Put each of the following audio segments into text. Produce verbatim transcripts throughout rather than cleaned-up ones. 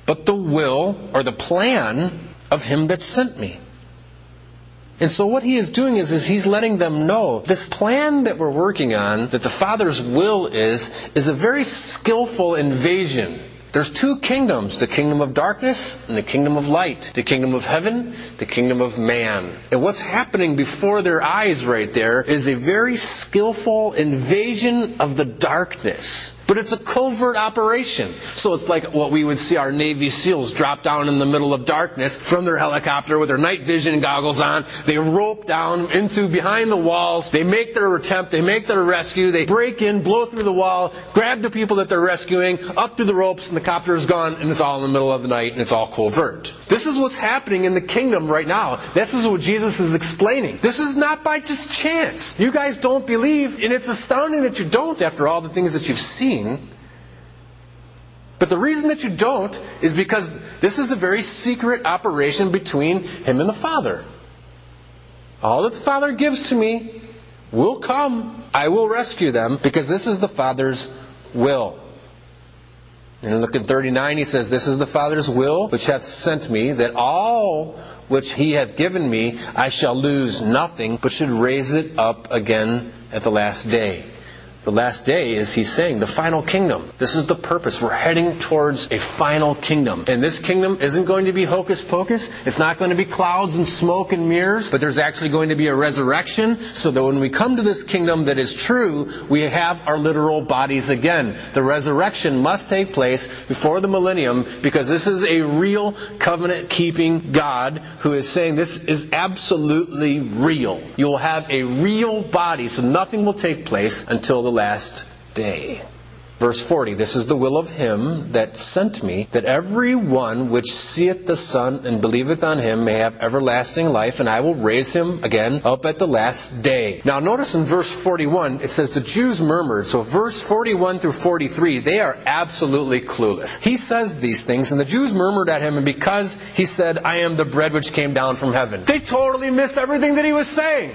but the will or the plan of him that sent me. And so what he is doing is, is he's letting them know this plan that we're working on, that the Father's will is, is a very skillful invasion. There's two kingdoms, the kingdom of darkness and the kingdom of light. The kingdom of heaven, the kingdom of man. And what's happening before their eyes right there is a very skillful invasion of the darkness. But it's a covert operation. So it's like what we would see our Navy SEALs drop down in the middle of darkness from their helicopter with their night vision goggles on. They rope down into behind the walls. They make their attempt. They make their rescue. They break in, blow through the wall, grab the people that they're rescuing, up through the ropes, and the copter is gone, and it's all in the middle of the night, and it's all covert. This is what's happening in the kingdom right now. This is what Jesus is explaining. This is not by just chance. You guys don't believe, and it's astounding that you don't after all the things that you've seen. But the reason that you don't is because this is a very secret operation between him and the Father. All that the Father gives to me will come. I will rescue them because this is the Father's will. And look at thirty-nine, he says, "This is the Father's will which hath sent me, that all which he hath given me I shall lose nothing, but should raise it up again at the last day." The last day is, he's saying, the final kingdom. This is the purpose. We're heading towards a final kingdom. And this kingdom isn't going to be hocus pocus. It's not going to be clouds and smoke and mirrors. But there's actually going to be a resurrection, so that when we come to this kingdom that is true, we have our literal bodies again. The resurrection must take place before the millennium, because this is a real covenant-keeping God who is saying this is absolutely real. You will have a real body, so nothing will take place until the last day. Verse forty, "This is the will of him that sent me, that every one which seeth the Son and believeth on him may have everlasting life, and I will raise him again up at the last day." Now notice in verse forty-one, it says the Jews murmured. So verse forty-one through forty-three, they are absolutely clueless. He says these things, and the Jews murmured at him, and because he said, "I am the bread which came down from heaven," they totally missed everything that he was saying.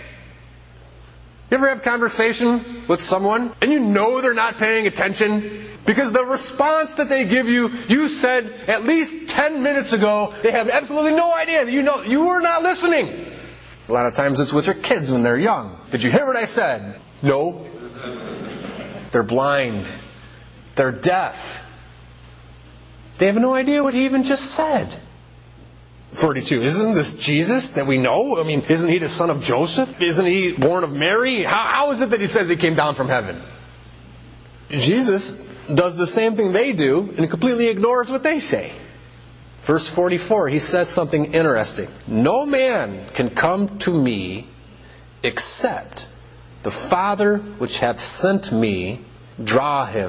You ever have a conversation with someone and you know they're not paying attention? Because the response that they give you, you said at least ten minutes ago, they have absolutely no idea that you know you were not listening. A lot of times it's with your kids when they're young. "Did you hear what I said?" "No." They're blind. They're deaf. They have no idea what he even just said. forty-two, isn't this Jesus that we know? I mean, isn't he the son of Joseph? Isn't he born of Mary? How, how is it that he says he came down from heaven? Jesus does the same thing they do and completely ignores what they say. Verse forty-four, he says something interesting. "No man can come to me except the Father which hath sent me draw him."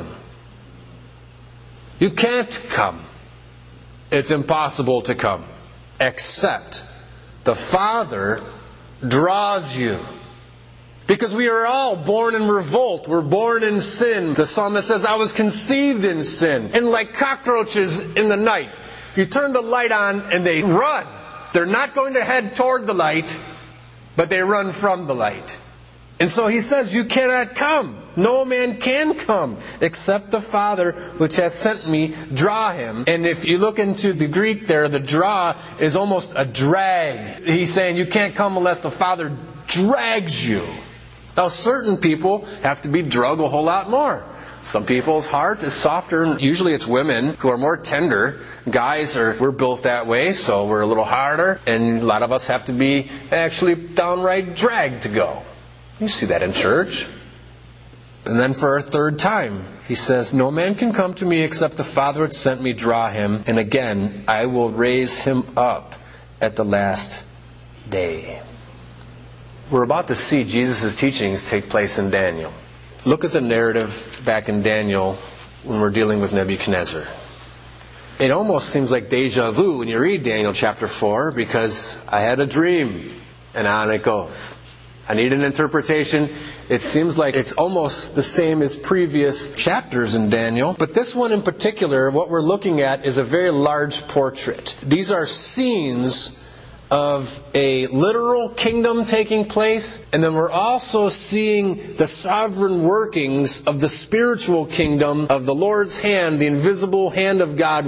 You can't come. It's impossible to come. Except the Father draws you. Because we are all born in revolt. We're born in sin. The psalmist says, "I was conceived in sin." And like cockroaches in the night, you turn the light on and they run. They're not going to head toward the light, but they run from the light. And so he says, you cannot come. No man can come except the Father which hath sent me draw him. And if you look into the Greek there, the draw is almost a drag. He's saying you can't come unless the Father drags you. Now certain people have to be drugged a whole lot more. Some people's heart is softer, and usually it's women who are more tender. Guys are, we're built that way, so we're a little harder. And a lot of us have to be actually downright dragged to go. You see that in church. And then for a third time, he says, "No man can come to me except the Father which sent me draw him. And again, I will raise him up at the last day." We're about to see Jesus' teachings take place in Daniel. Look at the narrative back in Daniel when we're dealing with Nebuchadnezzar. It almost seems like deja vu when you read Daniel chapter four, because I had a dream, and on it goes. I need an interpretation. It seems like it's almost the same as previous chapters in Daniel. But this one in particular, what we're looking at is a very large portrait. These are scenes of a literal kingdom taking place, and then we're also seeing the sovereign workings of the spiritual kingdom of the Lord's hand, the invisible hand of God